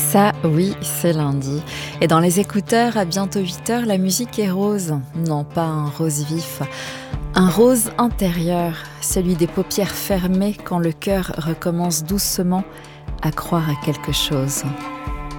Ça, oui, c'est lundi. Et dans les écouteurs, à bientôt 8 heures, la musique est rose. Non, pas un rose vif. Un rose intérieur, celui des paupières fermées quand le cœur recommence doucement à croire à quelque chose.